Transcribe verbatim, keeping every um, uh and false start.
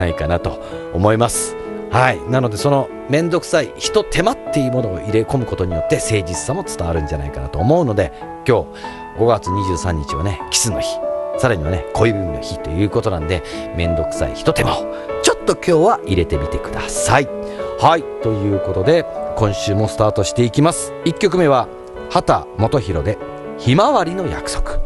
ないかなと思います。はい、なのでそのめんどくさいひと手間っていうものを入れ込むことによって誠実さも伝わるんじゃないかなと思うので、今日ごがつにじゅうさんにちはねキスの日、さらにはね恋文の日ということなんで、めんどくさいひと手間をちょっと今日は入れてみてください。はい、ということで今週もスタートしていきます。いっきょくめは秦基博でひまわりの約束。